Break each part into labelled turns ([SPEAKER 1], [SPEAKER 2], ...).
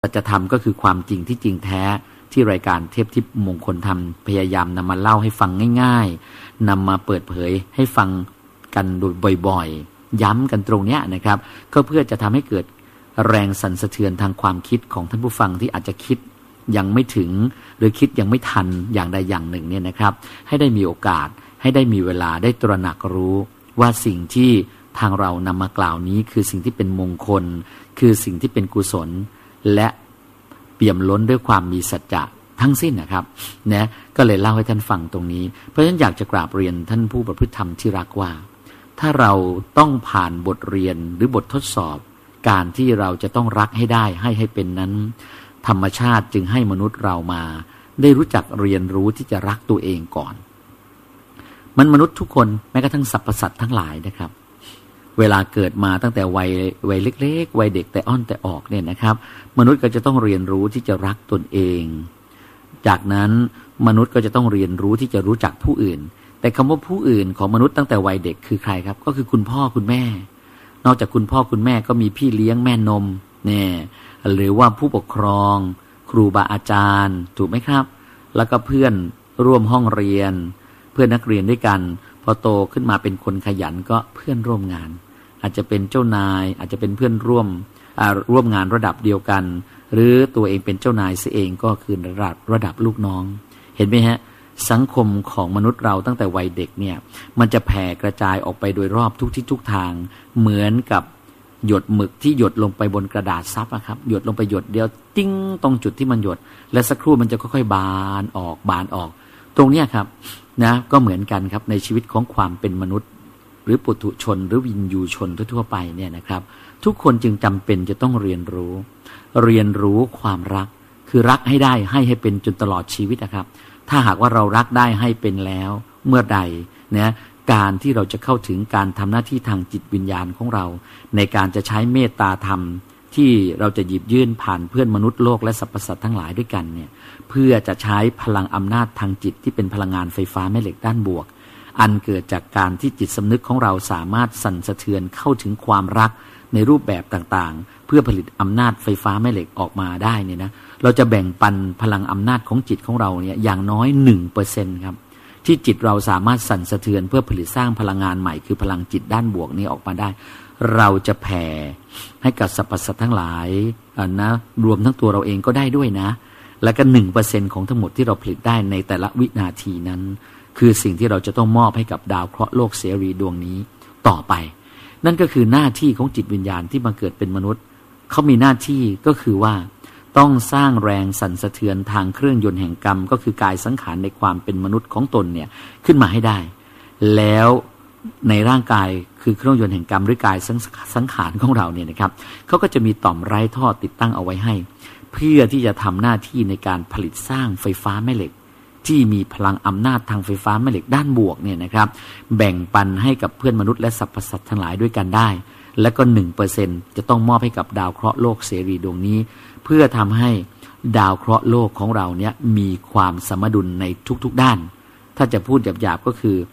[SPEAKER 1] สัจธรรมก็คือความจริงที่จริงแท้ที่รายการเทพทิพย์มงคลธรรมพยายามนำมาเล่าให้ฟังง่ายๆนำมาเปิดเผยให้ฟังกันโดยบ่อยๆย้ำกันตรงเนี้ยนะครับก็เพื่อจะทำให้เกิดแรงสั่นสะเทือนทางความคิดของท่านผู้ฟังที่อาจจะคิดยังไม่ถึงหรือคิดยังไม่ทันอย่างใดอย่างหนึ่งเนี่ยนะครับให้ได้มีโอกาสให้ได้มีเวลาได้ตระหนักรู้ว่าสิ่งที่ทางเรานำมากล่าวนี้คือสิ่งที่เป็นมงคลคือสิ่งที่เป็นกุศลและเปี่ยมล้นด้วยความมีสัจจะทั้งสิ้นนะครับนะก็เลยเล่าให้ท่านฟังตรงนี้เพราะฉะนั้นอยากจะกราบเรียนท่านผู้ประพฤติธรรมที่รักว่าถ้าเราต้องผ่านบทเรียนหรือบททดสอบการที่เราจะต้องรักให้ได้ให้เป็นนั้นธรรมชาติจึงให้มนุษย์เรามาได้รู้จักเรียนรู้ที่จะรักตัวเองก่อนมนุษย์ทุกคนแม้กระทั่งสรรพสัตว์ทั้งหลายนะครับเวลาเกิดมาตั้งแต่วัยเล็กๆวัยเด็กแต่อ้อนแต่ออกเนี่ยนะครับมนุษย์ก็จะต้องเรียนรู้ที่จะรักตนเองจากนั้นมนุษย์ก็จะต้องเรียนรู้ที่จะรู้จักผู้อื่นแต่คำว่าผู้อื่นของมนุษย์ตั้งแต่วัยเด็กคือใครครับก็คือคุณพ่อคุณแม่นอกจากคุณพ่อคุณแม่ก็มีพี่เลี้ยงแม่นมเนี่ยหรือว่าผู้ปกครองครูบาอาจารย์ถูกไหมครับแล้วก็เพื่อนร่วมห้องเรียนเพื่อนนักเรียนด้วยกันพอโตขึ้นมาเป็นคนขยันก็เพื่อนร่วมงานอาจจะเป็นเจ้านายอาจจะเป็นเพื่อนร่วมงานระดับเดียวกันหรือตัวเองเป็นเจ้านายซะเองก็คือระดับลูกน้องเห็นไหมฮะสังคมของมนุษย์เราตั้งแต่วัยเด็กเนี่ยมันจะแผ่กระจายออกไปโดยรอบทุกทิศทุกทางเหมือนกับหยดหมึกที่หยดลงไปบนกระดาษซับนะครับหยดลงไปหยดเดียวติ้งตรงจุดที่มันหยดและสักครู่มันจะค่อยๆบานออกตรงเนี้ยครับนะก็เหมือนกันครับในชีวิตของความเป็นมนุษย์หรือปุถุชนหรือวินยูชนทั่วๆไปเนี่ยนะครับทุกคนจึงจำเป็นจะต้องเรียนรู้ความรักคือรักให้ได้ให้เป็นจนตลอดชีวิตนะครับถ้าหากว่าเรารักได้ให้เป็นแล้วเมื่อใดนะการที่เราจะเข้าถึงการทำหน้าที่ทางจิตวิญญาณของเราในการจะใช้เมตตาธรรมที่เราจะหยิบยื่นผ่านเพื่อนมนุษย์โลกและสรรพสัตว์ทั้งหลายด้วยกันเนี่ยเพื่อจะใช้พลังอำนาจทางจิตที่เป็นพลังงานไฟฟ้าแม่เหล็กด้านบวกอันเกิดจากการที่จิตสำนึกของเราสามารถสั่นสะเทือนเข้าถึงความรักในรูปแบบต่างๆเพื่อผลิตอำนาจไฟฟ้าแม่เหล็กออกมาได้เนี่ยนะเราจะแบ่งปันพลังอำนาจของจิตของเราเนี่ยอย่างน้อย 1% ครับที่จิตเราสามารถสั่นสะเทือนเพื่อผลิตสร้างพลังงานใหม่คือพลังจิตด้านบวกนี้ออกมาได้เราจะแผ่ให้กับสรรพสัตว์ทั้งหลายนะรวมทั้งตัวเราเองก็ได้ด้วยนะและก็ 1% ของทั้งหมดที่เราผลิตได้ในแต่ละวินาทีนั้นคือสิ่งที่เราจะต้องมอบให้กับดาวเคราะห์โลกเสรีดวงนี้ต่อไปนั่นก็คือหน้าที่ของจิตวิญญาณที่มาเกิดเป็นมนุษย์เขามีหน้าที่ก็คือว่าต้องสร้างแรงสั่นสะเทือนทางเครื่องยนต์แห่งกรรมก็คือกายสังขารในความเป็นมนุษย์ของตนเนี่ยขึ้นมาให้ได้แล้วในร่างกายคือเครื่องยนต์แห่งกรรมหรือกายสังขารของเราเนี่ยนะครับเขาก็จะมีต่อมไร้ท่อติดตั้งเอาไว้ให้เพื่อที่จะทำหน้าที่ในการผลิตสร้างไฟฟ้าแม่เหล็กที่มีพลังอำนาจทางไฟฟ้าแม่เหล็กด้านบวกเนี่ยนะครับแบ่งปันให้กับเพื่อนมนุษย์และสรรพสัตว์ทั้งหลายด้วยกันได้และก็ 1% จะต้องมอบให้กับดาวเคราะห์โลกเสรีดวงนี้เพื่อทำให้ดาวเคราะห์โลกของเราเนี่ยมีความสมดุลในทุกๆด้านถ้าจะพูดหยาบๆก็คือ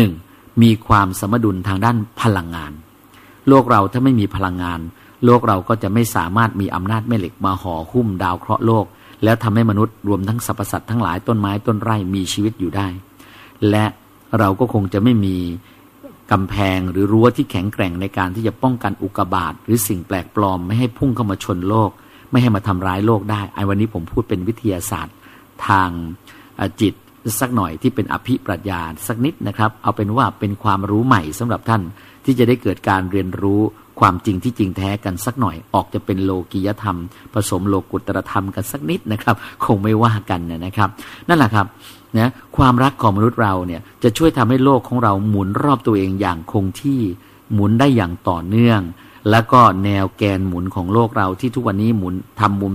[SPEAKER 1] 1. มีความสมดุลทางด้านพลังงานโลกเราถ้าไม่มีพลังงานโลกเราก็จะไม่สามารถมีอำนาจแม่เหล็กมาห่อหุ้มดาวเคราะห์โลกแล้วทำให้มนุษย์รวมทั้งสรรพสัตว์ทั้งหลายต้นไม้ต้นไร่มีชีวิตอยู่ได้และเราก็คงจะไม่มีกำแพงหรือรั้วที่แข็งแกร่งในการที่จะป้องกันอุกกาบาตหรือสิ่งแปลกปลอมไม่ให้พุ่งเข้ามาชนโลกไม่ให้มาทำร้ายโลกได้วันนี้ผมพูดเป็นวิทยาศาสตร์ทางจิตสักหน่อยที่เป็นอภิปรัชญาสักนิดนะครับเอาเป็นว่าเป็นความรู้ใหม่สำหรับท่านที่จะได้เกิดการเรียนรู้ความจริงที่จริงแท้กันสักหน่อยออกจะเป็นโลกียธรรมผสมโลกุตตรธรรมกันสักนิดนะครับคงไม่ว่ากันนะครับนั่นแหละครับนะความรักของมนุษย์เราเนี่ยจะช่วยทำให้โลกของเราหมุนรอบตัวเองอย่างคงที่หมุนได้อย่างต่อเนื่องแล้วก็แนวแกนหมุนของโลกเราที่ทุกวันนี้หมุนทำมุม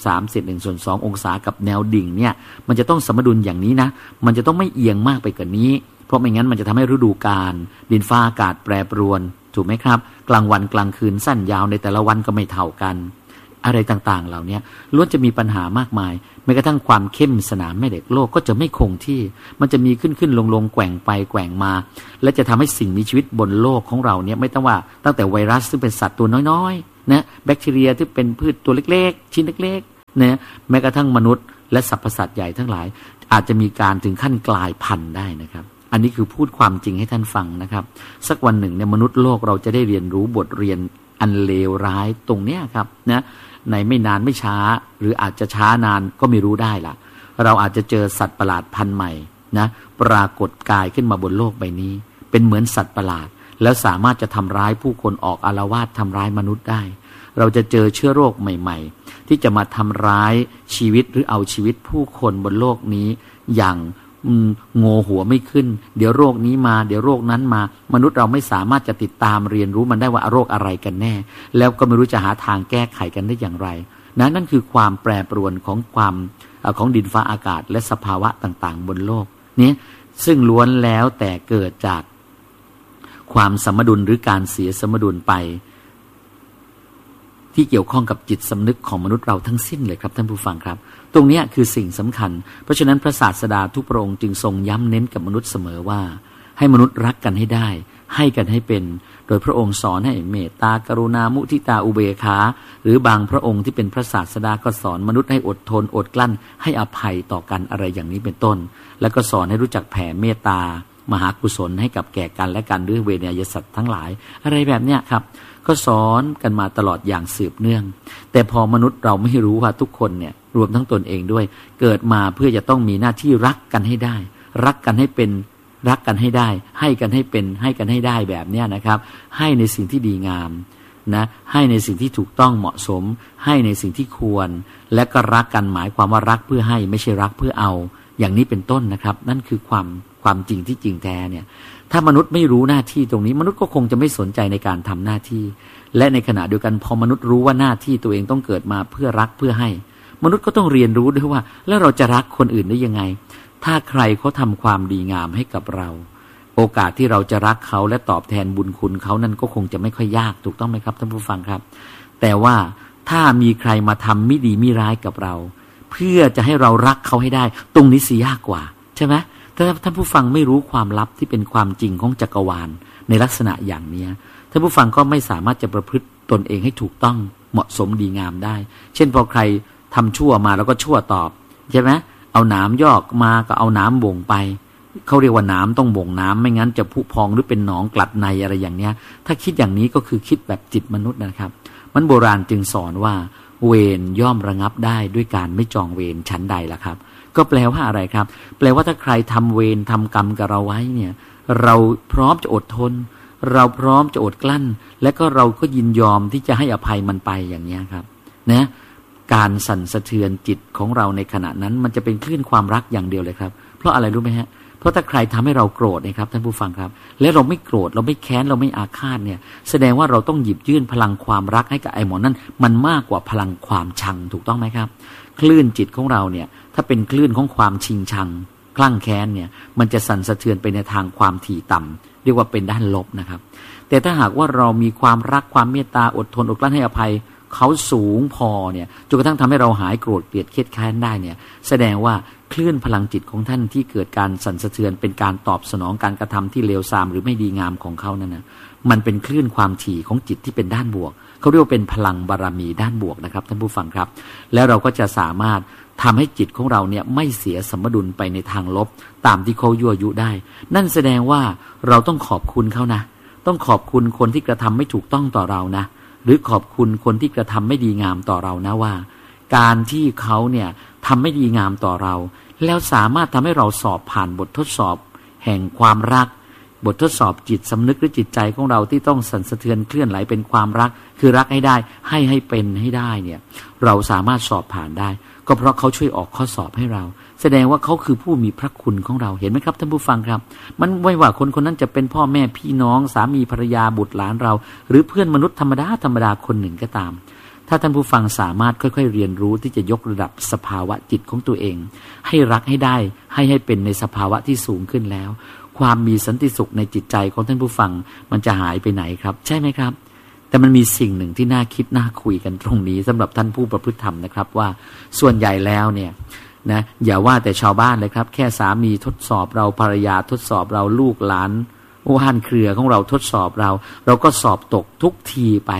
[SPEAKER 1] 23/1/2 องศากับแนวดิ่งเนี่ยมันจะต้องสมดุลอย่างนี้นะมันจะต้องไม่เอียงมากไปกว่านี้เพราะไม่งั้นมันจะทำให้ฤดูกาลดินฟ้าอากาศแปรปรวนถูกไหมครับกลางวันกลางคืนสั้นยาวในแต่ละวันก็ไม่เท่ากันอะไรต่างๆเหล่านี้ล้วนจะมีปัญหามากมายแม้กระทั่งความเข้มสนามแม่เหล็กโลกก็จะไม่คงที่มันจะมีขึ้นลงแกว่งไปแกว่งมาและจะทำให้สิ่งมีชีวิตบนโลกของเราเนี่ยไม่ต้องว่าตั้งแต่ไวรัสซึ่งเป็นสัตว์ตัวน้อยๆนะแบคทีเรียที่เป็นพืชตัวเล็กๆชิ้นเล็กเนี่ยแม้กระทั่งมนุษย์และสรรพสัตว์ใหญ่ทั้งหลายอาจจะมีการถึงขั้นกลายพันธุ์ได้นะครับอันนี้คือพูดความจริงให้ท่านฟังนะครับสักวันหนึ่งเนี่ยมนุษย์โลกเราจะได้เรียนรู้บทเรียนอันเลวร้ายตรงเนี้ยครับนะในไม่นานไม่ช้าหรืออาจจะช้านานก็ไม่รู้ได้ล่ะเราอาจจะเจอสัตว์ประหลาดพันธุ์ใหม่นะปรากฏกายขึ้นมาบนโลกใบนี้เป็นเหมือนสัตว์ประหลาดแล้วสามารถจะทำร้ายผู้คนออกอาละวาดทำร้ายมนุษย์ได้เราจะเจอเชื้อโรคใหม่ๆที่จะมาทำร้ายชีวิตหรือเอาชีวิตผู้คนบนโลกนี้อย่างโง่หัวไม่ขึ้นเดี๋ยวโรคนี้มาเดี๋ยวโรคนั้นมามนุษย์เราไม่สามารถจะติดตามเรียนรู้มันได้ว่าโรคอะไรกันแน่แล้วก็ไม่รู้จะหาทางแก้ไขกันได้อย่างไรนั่นคือความแปรปรวนของของดินฟ้าอากาศและสภาวะต่างๆบนโลกนี้ซึ่งล้วนแล้วแต่เกิดจากความสมดุลหรือการเสียสมดุลไปที่เกี่ยวข้องกับจิตสำนึกของมนุษย์เราทั้งสิ้นเลยครับท่านผู้ฟังครับตรงนี้คือสิ่งสำคัญเพราะฉะนั้นพระศาสดาทุกพระองค์จึงทรงย้ำเน้นกับมนุษย์เสมอว่าให้มนุษย์รักกันให้ได้ให้กันให้เป็นโดยพระองค์สอนให้เมตตากรุณามุทิตาอุเบกขาหรือบางพระองค์ที่เป็นพระศาสดาก็สอนมนุษย์ให้อดทนอดกลั้นให้อภัยต่อกันอะไรอย่างนี้เป็นต้นแล้วก็สอนให้รู้จักแผ่เมตตามหากุศลให้กับแก่กันและกันด้วยเวไนยสัตว์ทั้งหลายอะไรแบบเนี้ยครับก็สอนกันมาตลอดอย่างสืบเนื่องแต่พอมนุษย์เราไม่รู้ว่าทุกคนเนี่ยรวมทั้งตนเองด้วยเกิดมาเพื่อจะต้องมีหน้าที่รักกันให้ได้รักกันให้เป็นรักกันให้ได้ให้กันให้เป็นให้กันให้ได้แบบเนี้ยนะครับให้ในสิ่งที่ดีงามนะให้ในสิ่งที่ถูกต้องเหมาะสมให้ในสิ่งที่ควรและก็รักกันหมายความว่ารักเพื่อให้ไม่ใช่รักเพื่อเอาอย่างนี้เป็นต้นนะครับนั่นคือความจริงที่จริงแท้เนี่ยถ้ามนุษย์ไม่รู้หน้าที่ตรงนี้มนุษย์ก็คงจะไม่สนใจในการทำหน้าที่และในขณะเดียวกันพอมนุษย์รู้ว่าหน้าที่ตัวเองต้องเกิดมาเพื่อรักเพื่อให้มนุษย์ก็ต้องเรียนรู้ด้วยว่าแล้วเราจะรักคนอื่นได้ยังไงถ้าใครเขาทำความดีงามให้กับเราโอกาสที่เราจะรักเขาและตอบแทนบุญคุณเขานั่นก็คงจะไม่ค่อยยากถูกต้องไหมครับท่านผู้ฟังครับแต่ว่าถ้ามีใครมาทำไม่ดีไม่ร้ายกับเราเพื่อจะให้เรารักเขาให้ได้ตรงนี้สิยากกว่าใช่ไหมถ้าท่านผู้ฟังไม่รู้ความลับที่เป็นความจริงของจักรวาลในลักษณะอย่างนี้ท่านผู้ฟังก็ไม่สามารถจะประพฤติตนเองให้ถูกต้องเหมาะสมดีงามได้เช่นพอใครทำชั่วมาแล้วก็ชั่วตอบใช่ไหมเอาน้ำยอกมาก็เอาน้ำบ่งไปเขาเรียกว่าน้ำต้องบ่งน้ำไม่งั้นจะผุพองหรือเป็นหนองกลัดในอะไรอย่างเนี้ยถ้าคิดอย่างนี้ก็คือคิดแบบจิตมนุษย์นะครับมันโบราณจึงสอนว่าเวรย่อมระงับได้ด้วยการไม่จองเวรชั้นใดล่ะครับก็แปลว่าอะไรครับแปลว่าถ้าใครทำเวรทำกรรมกับเราไว้เนี่ยเราพร้อมจะอดทนเราพร้อมจะอดกลั้นและก็เราก็ยินยอมที่จะให้อภัยมันไปอย่างนี้ครับนะการสั่นสะเทือนจิตของเราในขณะนั้นมันจะเป็นคลื่นความรักอย่างเดียวเลยครับเพราะอะไรรู้ไหมฮะเพราะถ้าใครทำให้เราโกรธนะครับท่านผู้ฟังครับและเราไม่โกรธเราไม่แค้นเราไม่อาฆาตเนี่ยแสดงว่าเราต้องหยิบยื่นพลังความรักให้กับไอ้หมอนั้นมันมากกว่าพลังความชังถูกต้องไหมครับคลื่นจิตของเราเนี่ยถ้าเป็นคลื่นของความชิงชังคลั่งแค้นเนี่ยมันจะสั่นสะเทือนไปในทางความถี่ต่ำเรียกว่าเป็นด้านลบนะครับแต่ถ้าหากว่าเรามีความรักความเมตตาอดทนอดกลั้นให้อภัยเขาสูงพอเนี่ยจนกระทั่งทำให้เราหายโกรธเกลียดเครียดแค้นได้เนี่ยแสดงว่าคลื่นพลังจิตของท่านที่เกิดการสั่นสะเทือนเป็นการตอบสนองการกระทำที่เลวทรามหรือไม่ดีงามของเขานั่นนะมันเป็นคลื่นความถี่ของจิตที่เป็นด้านบวกเขาเรียกว่าเป็นพลังบารมีด้านบวกนะครับท่านผู้ฟังครับแล้วเราก็จะสามารถทำให้จิตของเราเนี่ยไม่เสียสมดุลไปในทางลบตามที่เขายั่วยุได้นั่นแสดงว่าเราต้องขอบคุณเขานะต้องขอบคุณคนที่กระทำไม่ถูกต้องต่อเรานะหรือขอบคุณคนที่กระทำไม่ดีงามต่อเรานะว่าการที่เขาเนี่ยทำไม่ดีงามต่อเราแล้วสามารถทำให้เราสอบผ่านบททดสอบแห่งความรักบททดสอบจิตสำนึกหรือจิตใจของเราที่ต้องสั่นสะเทือนเคลื่อนไหลเป็นความรักคือรักให้ได้ให้เป็นให้ได้เนี่ยเราสามารถสอบผ่านได้ก็เพราะเขาช่วยออกข้อสอบให้เราแสดงว่าเขาคือผู้มีพระคุณของเราเห็นไหมครับท่านผู้ฟังครับมันไม่ว่าคนคนนั้นจะเป็นพ่อแม่พี่น้องสามีภรรยาบุตรหลานเราหรือเพื่อนมนุษย์ธรรมดาคนหนึ่งก็ตามถ้าท่านผู้ฟังสามารถค่อยๆเรียนรู้ที่จะยกระดับสภาวะจิตของตัวเองให้รักให้ได้ให้เป็นในสภาวะที่สูงขึ้นแล้วความมีสันติสุขในจิตใจของท่านผู้ฟังมันจะหายไปไหนครับใช่ไหมครับแต่มันมีสิ่งหนึ่งที่น่าคิดน่าคุยกันตรงนี้สำหรับท่านผู้ประพฤติธรรมนะครับว่าส่วนใหญ่แล้วเนี่ยนะอย่าว่าแต่ชาวบ้านเลยครับแค่สามีทดสอบเราภรรยาทดสอบเราลูกหลานว่านเครือของเราทดสอบเราก็สอบตกทุกทีไป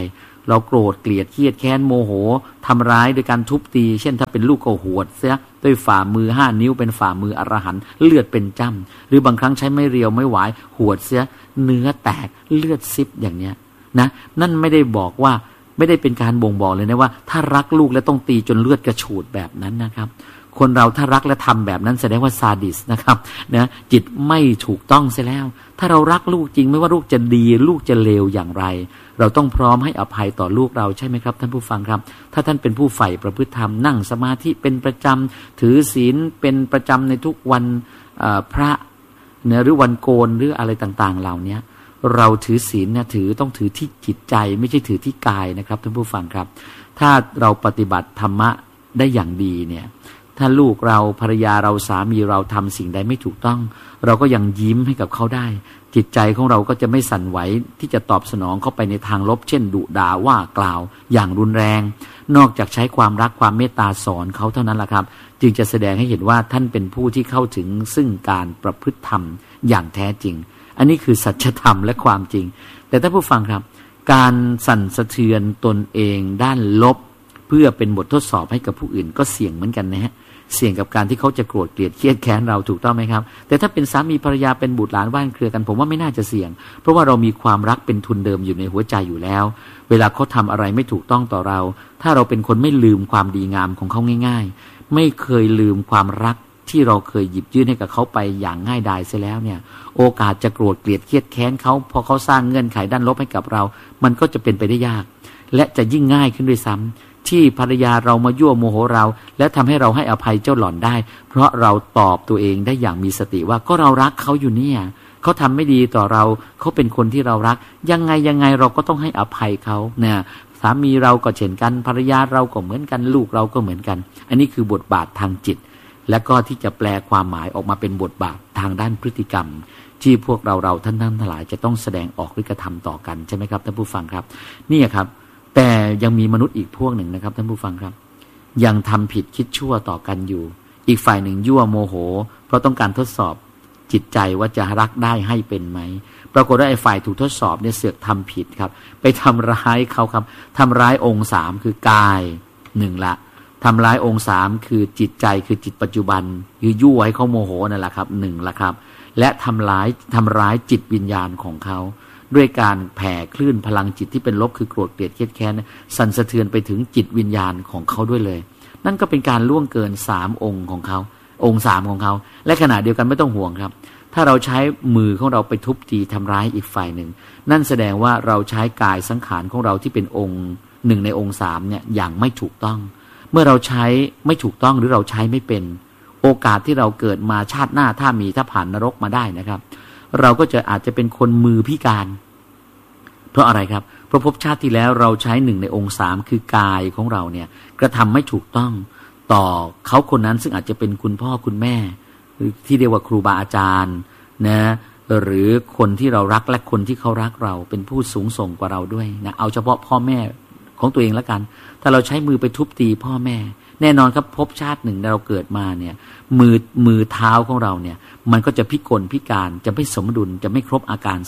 [SPEAKER 1] เราโกรธเกลียดเครียดแค้นโมโหทำร้ายโดยการทุบตีเช่นถ้าเป็นลูกก็หวดเสียด้วยฝ่ามือ5 นิ้วเป็นฝ่ามืออรหันต์เลือดเป็นจ้ำหรือบางครั้งใช้ไม้เรียวไม้หวายหวดเสียเนื้อแตกเลือดซิบอย่างเนี้ยนะนั่นไม่ได้บอกว่าไม่ได้เป็นการบ่งบอกเลยนะว่าถ้ารักลูกแล้วต้องตีจนเลือดกระฉูดแบบนั้นนะครับคนเราถ้ารักและทำแบบนั้นแสดงว่าซาดิสนะครับนะจิตไม่ถูกต้องเสียแล้วถ้าเรารักลูกจริงไม่ว่าลูกจะดีลูกจะเลวอย่างไรเราต้องพร้อมให้อภัยต่อลูกเราใช่ไหมครับท่านผู้ฟังครับถ้าท่านเป็นผู้ใฝ่ประพฤติธรรมนั่งสมาธิเป็นประจำถือศีลเป็นประจำในทุกวันพระเนี่ยหรือวันโกนหรืออะไรต่างๆเหล่านี้เราถือศีลเนี่ยต้องถือที่จิตใจไม่ใช่ถือที่กายนะครับท่านผู้ฟังครับถ้าเราปฏิบัติธรรมะได้อย่างดีเนี่ยถ้าลูกเราภรรยาเราสามีเราทำสิ่งใดไม่ถูกต้องเราก็ยังยิ้มให้กับเขาได้จิตใจของเราก็จะไม่สั่นไหวที่จะตอบสนองเข้าไปในทางลบเช่นดุด่าว่ากล่าวอย่างรุนแรงนอกจากใช้ความรักความเมตตาสอนเขาเท่านั้นแหละครับจึงจะแสดงให้เห็นว่าท่านเป็นผู้ที่เข้าถึงซึ่งการประพฤติธรรมอย่างแท้จริงอันนี้คือสัจธรรมและความจริงแต่ท่านผู้ฟังครับการสั่นสะเทือนตนเองด้านลบเพื่อเป็นบททดสอบให้กับผู้อื่นก็เสี่ยงเหมือนกันนะฮะเสี่ยงกับการที่เขาจะโกรธเกลียดเครียดแค้นเราถูกต้องไหมครับแต่ถ้าเป็นสามีภรรยาเป็นบุตรหลานบ้านเครือกันผมว่าไม่น่าจะเสี่ยงเพราะว่าเรามีความรักเป็นทุนเดิมอยู่ในหัวใจอยู่แล้วเวลาเขาทำอะไรไม่ถูกต้องต่อเราถ้าเราเป็นคนไม่ลืมความดีงามของเขาง่ายๆไม่เคยลืมความรักที่เราเคยหยิบยื่นให้กับเขาไปอย่างง่ายดายเสียแล้วเนี่ยโอกาสจะโกรธเกลียดเครียดแค้นเขาพอเขาสร้างเงื่อนไขด้านลบให้กับเรามันก็จะเป็นไปได้ยากและจะยิ่งง่ายขึ้นด้วยซ้ำที่ภรรยาเรามายั่วโมโหเราและทำให้เราให้อภัยเจ้าหล่อนได้เพราะเราตอบตัวเองได้อย่างมีสติว่าก็เรารักเขาอยู่เนี่ยเขาทำไม่ดีต่อเราเขาเป็นคนที่เรารักยังไงเราก็ต้องให้อภัยเขาเนี่ยสามีเราก็เช่นกันภรรยาเราก็เหมือนกันลูกเราก็เหมือนกันอันนี้คือบทบาททางจิตและก็ที่จะแปลความหมายออกมาเป็นบทบาททางด้านพฤติกรรมที่พวกเราท่านทั้งหลายจะต้องแสดงออกหรือกระทำต่อกันใช่ไหมครับท่านผู้ฟังครับนี่ครับแต่ยังมีมนุษย์อีกพวกหนึ่งนะครับท่านผู้ฟังครับยังทำผิดคิดชั่วต่อกันอยู่อีกฝ่ายหนึ่งยั่วโมโหเพราะต้องการทดสอบจิตใจว่าจะรักได้ให้เป็นไหมปรากฏว่าไอ้ฝ่ายถูกทดสอบเนี่ยเสือกทำผิดครับไปทำร้ายเขาครับทำร้ายองค์3คือกาย1ละทำร้ายองค์3คือจิตใจคือจิตปัจจุบันคือยั่วให้เขาโมโหนั่นแหละครับ1ละครับและทำร้ายจิตวิญญาณของเขาด้วยการแผ่คลื่นพลังจิตที่เป็นลบคือโกรธเกลียดเครียดแค้นสั่นสะเทือนไปถึงจิตวิญญาณของเขาด้วยเลยนั่นก็เป็นการล่วงเกิน3องค์ของเขาองค์3ของเขาและขณะเดียวกันไม่ต้องห่วงครับถ้าเราใช้มือของเราไปทุบตีทำร้ายอีกฝ่ายหนึ่งนั่นแสดงว่าเราใช้กายสังขารของเราที่เป็นองค์1ในองค์3เนี่ยอย่างไม่ถูกต้องเมื่อเราใช้ไม่ถูกต้องหรือเราใช้ไม่เป็นโอกาสที่เราเกิดมาชาติหน้าถ้าผ่านนรกมาได้นะครับเราก็จะอาจจะเป็นคนมือพิการเพราะอะไรครับเพราะภพชาติที่แล้วเราใช้1ในองค์3คือกายของเราเนี่ยกระทำไม่ถูกต้องต่อเขาคนนั้นซึ่งอาจจะเป็นคุณพ่อคุณแม่ที่เรียกว่าครูบาอาจารย์นะหรือคนที่เรารักและคนที่เขารักเราเป็นผู้สูงส่งกว่าเราด้วยนะเอาเฉพาะพ่อแม่ของตัวเองแล้วกันถ้าเราใช้มือไปทุบตีพ่อแม่แน่นอนครับภพชาติหนึ่งเราเกิดมาเนี่ยมือเท้าของเราเนี่ยมันก็จะพิกลพิการจะไม่สมดุลจะไม่ครบอาการ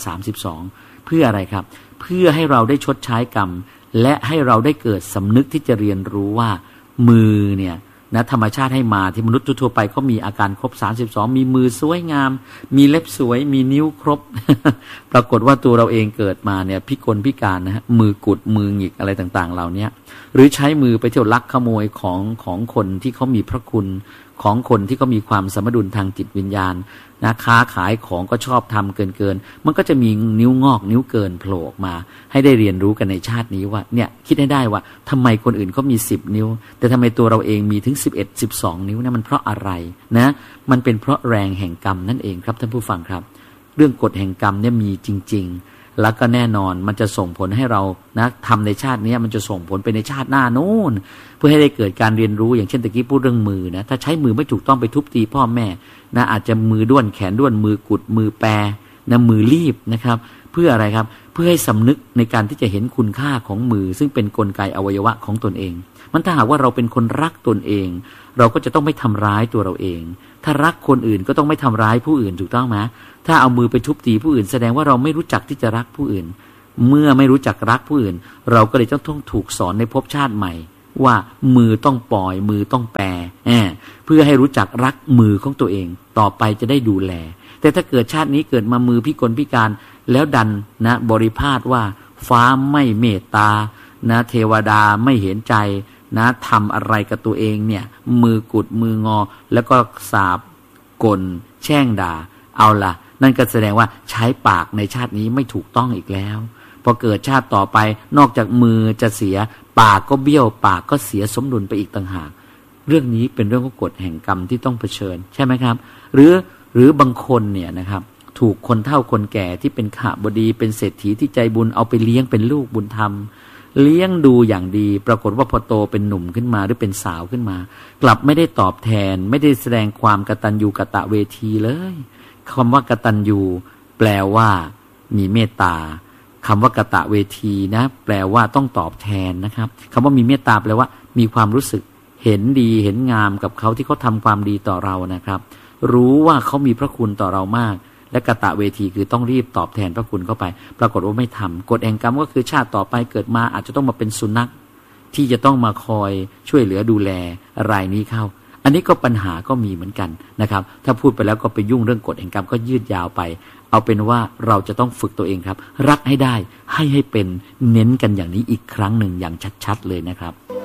[SPEAKER 1] 32เพื่ออะไรครับเพื่อให้เราได้ชดใช้กรรมและให้เราได้เกิดสำนึกที่จะเรียนรู้ว่ามือเนี่ยนะธรรมชาติให้มาที่มนุษย์ทั่วไปเขามีอาการครบ32มีมือสวยงามมีเล็บสวยมีนิ้วครบ ปรากฏว่าตัวเราเองเกิดมาเนี่ยพิกลพิการนะฮะมือกุดมือหงิกอะไรต่างๆเหล่านี้หรือใช้มือไปเที่ยวลักขโมยของคนที่เขามีพระคุณของคนที่เขามีความสมดุลทางจิตวิญญาณนะค้าขายของก็ชอบทำเกินมันก็จะมีนิ้วงอกนิ้วเกินโผล่ออกมาให้ได้เรียนรู้กันในชาตินี้ว่าเนี่ยคิดให้ได้ว่าทำไมคนอื่นเขามี10นิ้วแต่ทำไมตัวเราเองมีถึง11 12นิ้วเนี่ยมันเพราะอะไรนะมันเป็นเพราะแรงแห่งกรรมนั่นเองครับท่านผู้ฟังครับเรื่องกฎแห่งกรรมเนี่ยมีจริงๆแล้วก็แน่นอนมันจะส่งผลให้เรานะทำในชาตินี้มันจะส่งผลไปในชาติหน้านู้นเพื่อให้ได้เกิดการเรียนรู้อย่างเช่นตะกี้พูดเรื่องมือนะถ้าใช้มือไม่ถูกต้องไปทุบตีพ่อแม่นะอาจจะมือด้วนแขนด้วนมือกุดมือแปรนะมือรีบนะครับเพื่ออะไรครับเพื่อให้สำนึกในการที่จะเห็นคุณค่าของมือซึ่งเป็นกลไกอวัยวะของตนเองมันถ้าหากว่าเราเป็นคนรักตนเองเราก็จะต้องไม่ทำร้ายตัวเราเองถ้ารักคนอื่นก็ต้องไม่ทำร้ายผู้อื่นถูกต้องไหมถ้าเอามือไปทุบตีผู้อื่นแสดงว่าเราไม่รู้จักที่จะรักผู้อื่นเมื่อไม่รู้จักรักผู้อื่นเราก็เลยต้องถูกสอนในภพชาติใหม่ว่ามือต้องปล่อยมือต้องแปรเพื่อให้รู้จักรักมือของตัวเองต่อไปจะได้ดูแลแต่ถ้าเกิดชาตินี้เกิดมามือพิกลพิการแล้วดันนะบริพาทว่าฟ้าไม่เมตตานะเทวดาไม่เห็นใจนะทำอะไรกับตัวเองเนี่ยมือกุดมืองอแล้วก็สาบกลแช่งด่าเอาล่ะนั่นก็แสดงว่าใช้ปากในชาตินี้ไม่ถูกต้องอีกแล้วพอเกิดชาติต่อไปนอกจากมือจะเสียปากก็เบี้ยวปากก็เสียสมดุลไปอีกต่างหากเรื่องนี้เป็นเรื่องของกฎแห่งกรรมที่ต้องเผชิญใช่ไหมครับหรือบางคนเนี่ยนะครับถูกคนเฒ่าคนแก่ที่เป็นข้าบดีเป็นเศรษฐีที่ใจบุญเอาไปเลี้ยงเป็นลูกบุญธรรมเลี้ยงดูอย่างดีปรากฏว่าพอโตเป็นหนุ่มขึ้นมาหรือเป็นสาวขึ้นมากลับไม่ได้ตอบแทนไม่ได้แสดงความกตัญญูกตเวทีเลยคำว่ากตัญญูแปลว่ามีเมตตาคำว่ากตเวทีนะแปลว่าต้องตอบแทนนะครับคำว่ามีเมตตาแปลว่ามีความรู้สึกเห็นดีเห็นงามกับเขาที่เขาทำความดีต่อเรานะครับรู้ว่าเขามีพระคุณต่อเรามากและกตเวทีคือต้องรีบตอบแทนพระคุณเข้าไปปรากฏว่าไม่ทำกฎแห่งกรรมก็คือชาติต่อไปเกิดมาอาจจะต้องมาเป็นสุนัขที่จะต้องมาคอยช่วยเหลือดูแลรายนี้เข้าอันนี้ก็ปัญหาก็มีเหมือนกันนะครับถ้าพูดไปแล้วก็ไปยุ่งเรื่องกฎแห่งกรรมก็ยืดยาวไปเอาเป็นว่าเราจะต้องฝึกตัวเองครับรักให้ได้ให้เป็นเน้นกันอย่างนี้อีกครั้งหนึ่งอย่างชัดๆเลยนะครับ